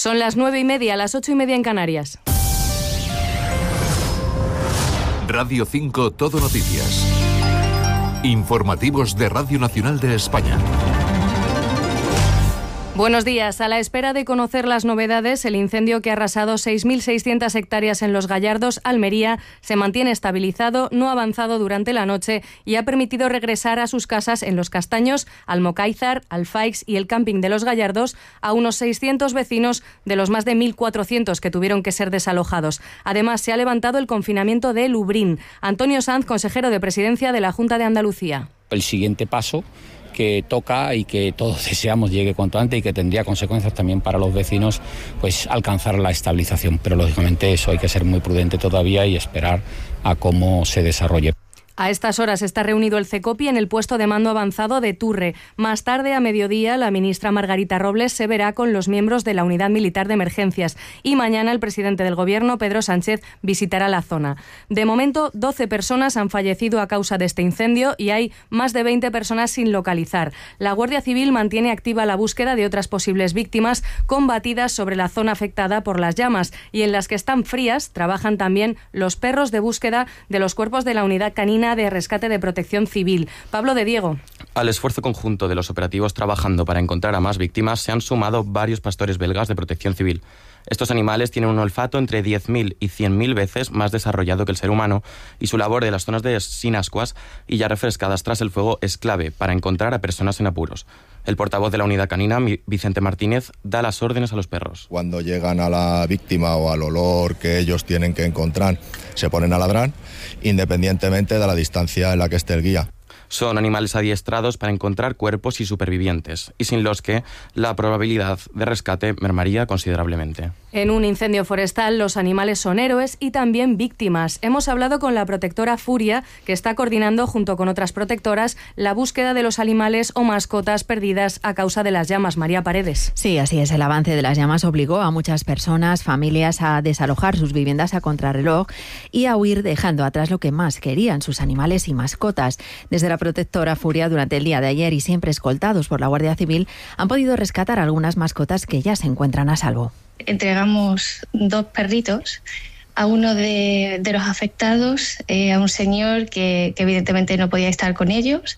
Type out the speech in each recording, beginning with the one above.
Son las 9:30, las 8:30 en Canarias. Radio 5 Todo Noticias. Informativos de Radio Nacional de España. Buenos días. A la espera de conocer las novedades, el incendio que ha arrasado 6.600 hectáreas en Los Gallardos, Almería, se mantiene estabilizado, no ha avanzado durante la noche y ha permitido regresar a sus casas en Los Castaños, Almocáizar, Alfaix y el camping de Los Gallardos a unos 600 vecinos de los más de 1.400 que tuvieron que ser desalojados. Además, se ha levantado el confinamiento de Lubrín. Antonio Sanz, consejero de Presidencia de la Junta de Andalucía. El siguiente paso que toca y que todos deseamos llegue cuanto antes y que tendría consecuencias también para los vecinos, pues alcanzar la estabilización. Pero lógicamente eso hay que ser muy prudente todavía y esperar a cómo se desarrolle. A estas horas está reunido el CECOPI en el puesto de mando avanzado de Turre. Más tarde, a mediodía, la ministra Margarita Robles se verá con los miembros de la Unidad Militar de Emergencias y mañana el presidente del Gobierno, Pedro Sánchez, visitará la zona. De momento, 12 personas han fallecido a causa de este incendio y hay más de 20 personas sin localizar. La Guardia Civil mantiene activa la búsqueda de otras posibles víctimas combatidas sobre la zona afectada por las llamas y en las que están frías trabajan también los perros de búsqueda de los cuerpos de la Unidad Canina de Rescate de Protección Civil. Pablo de Diego. Al esfuerzo conjunto de los operativos trabajando para encontrar a más víctimas se han sumado varios pastores belgas de Protección Civil. Estos animales tienen un olfato entre 10.000 y 100.000 veces más desarrollado que el ser humano y su labor de las zonas sin ascuas y ya refrescadas tras el fuego es clave para encontrar a personas en apuros. El portavoz de la unidad canina, Vicente Martínez, da las órdenes a los perros. Cuando llegan a la víctima o al olor que ellos tienen que encontrar, se ponen a ladrar, independientemente de la distancia en la que esté el guía. Son animales adiestrados para encontrar cuerpos y supervivientes, y sin los que la probabilidad de rescate mermaría considerablemente. En un incendio forestal, los animales son héroes y también víctimas. Hemos hablado con la protectora Furia, que está coordinando junto con otras protectoras la búsqueda de los animales o mascotas perdidas a causa de las llamas. María Paredes. Sí, así es. El avance de las llamas obligó a muchas personas, familias, a desalojar sus viviendas a contrarreloj y a huir dejando atrás lo que más querían, sus animales y mascotas. Desde la protectora Furia, durante el día de ayer y siempre escoltados por la Guardia Civil, han podido rescatar algunas mascotas que ya se encuentran a salvo. Entregamos 2 perritos a uno de los afectados, a un señor que evidentemente no podía estar con ellos.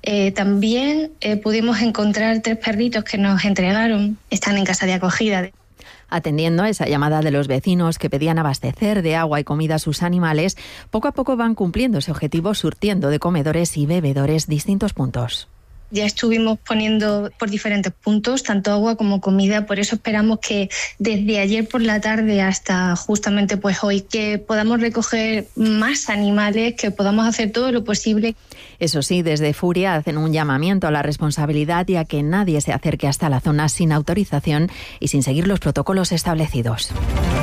También pudimos encontrar 3 perritos que nos entregaron, están en casa de acogida. Atendiendo a esa llamada de los vecinos que pedían abastecer de agua y comida a sus animales, poco a poco van cumpliendo ese objetivo surtiendo de comedores y bebedores distintos puntos. Ya estuvimos poniendo por diferentes puntos, tanto agua como comida, por eso esperamos que desde ayer por la tarde hasta justamente pues hoy, que podamos recoger más animales, que podamos hacer todo lo posible. Eso sí, desde Furia hacen un llamamiento a la responsabilidad y a que nadie se acerque hasta la zona sin autorización y sin seguir los protocolos establecidos.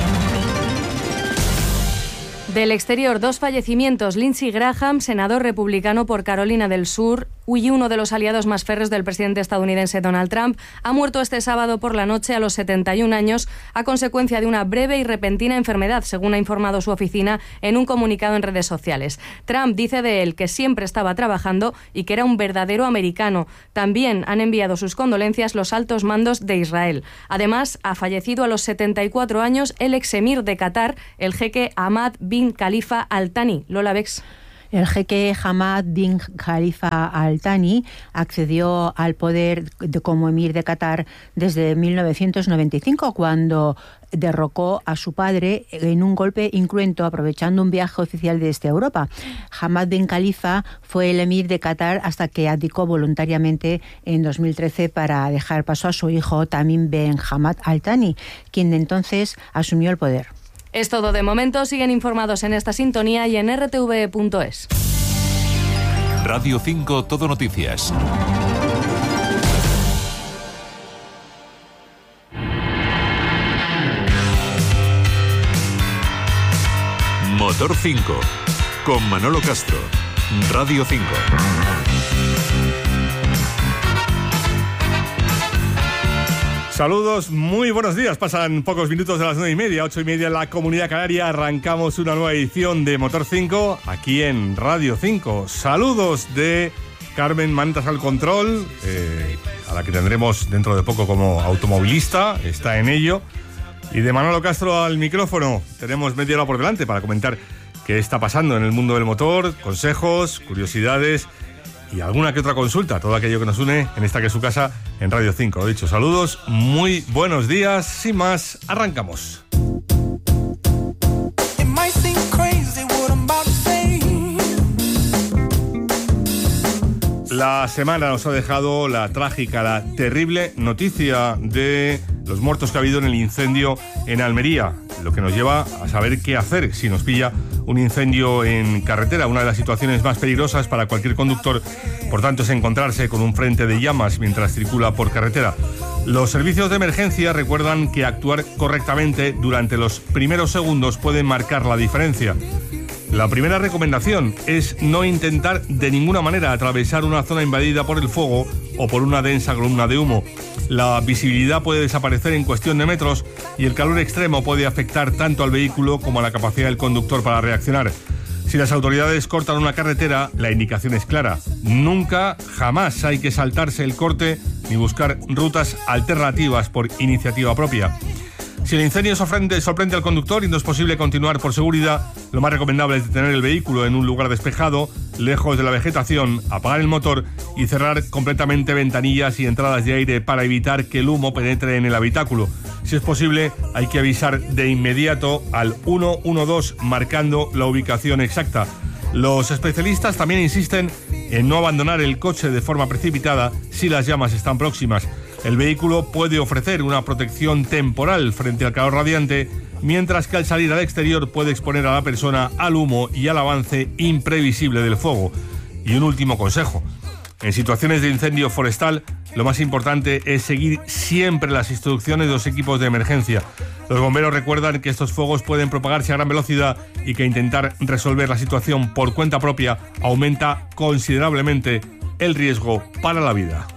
Del exterior, 2 fallecimientos. Lindsey Graham, senador republicano por Carolina del Sur y uno de los aliados más férreos del presidente estadounidense Donald Trump, ha muerto este sábado por la noche a los 71 años a consecuencia de una breve y repentina enfermedad, según ha informado su oficina en un comunicado en redes sociales. Trump dice de él que siempre estaba trabajando y que era un verdadero americano. También han enviado sus condolencias los altos mandos de Israel. Además, ha fallecido a los 74 años el ex emir de Qatar, el jeque Hamad bin Khalifa Al Thani. Lola Bex. El jeque Hamad bin Khalifa Al Thani accedió al poder como emir de Qatar desde 1995, cuando derrocó a su padre en un golpe incruento aprovechando un viaje oficial desde Europa. Hamad bin Khalifa fue el emir de Qatar hasta que abdicó voluntariamente en 2013 para dejar paso a su hijo Tamim bin Hamad Al Thani, quien entonces asumió el poder. Es todo de momento. Siguen informados en esta sintonía y en rtv.es. Radio 5 Todo Noticias. Motor 5 con Manolo Castro. Radio 5. Saludos, muy buenos días. Pasan pocos minutos de las 9:30, 8:30 en la Comunidad Canaria. Arrancamos una nueva edición de Motor 5 aquí en Radio 5. Saludos de Carmen Mantas al control, a la que tendremos dentro de poco como automovilista, está en ello. Y de Manolo Castro al micrófono. Tenemos media hora por delante para comentar qué está pasando en el mundo del motor, consejos, curiosidades y alguna que otra consulta, todo aquello que nos une en esta que es su casa en Radio 5. Lo dicho, saludos, muy buenos días. Sin más, arrancamos. La semana nos ha dejado la trágica, la terrible noticia de los muertos que ha habido en el incendio en Almería, lo que nos lleva a saber qué hacer si nos pilla un incendio en carretera. Una de las situaciones más peligrosas para cualquier conductor, por tanto, es encontrarse con un frente de llamas mientras circula por carretera. Los servicios de emergencia recuerdan que actuar correctamente durante los primeros segundos puede marcar la diferencia. La primera recomendación es no intentar de ninguna manera atravesar una zona invadida por el fuego o por una densa columna de humo. La visibilidad puede desaparecer en cuestión de metros y el calor extremo puede afectar tanto al vehículo como a la capacidad del conductor para reaccionar. Si las autoridades cortan una carretera, la indicación es clara. Nunca, jamás hay que saltarse el corte ni buscar rutas alternativas por iniciativa propia. Si el incendio sorprende al conductor y no es posible continuar por seguridad, lo más recomendable es detener el vehículo en un lugar despejado, lejos de la vegetación, apagar el motor y cerrar completamente ventanillas y entradas de aire para evitar que el humo penetre en el habitáculo. Si es posible, hay que avisar de inmediato al 112 marcando la ubicación exacta. Los especialistas también insisten en no abandonar el coche de forma precipitada si las llamas están próximas. El vehículo puede ofrecer una protección temporal frente al calor radiante, mientras que al salir al exterior puede exponer a la persona al humo y al avance imprevisible del fuego. Y un último consejo. En situaciones de incendio forestal, lo más importante es seguir siempre las instrucciones de los equipos de emergencia. Los bomberos recuerdan que estos fuegos pueden propagarse a gran velocidad y que intentar resolver la situación por cuenta propia aumenta considerablemente el riesgo para la vida.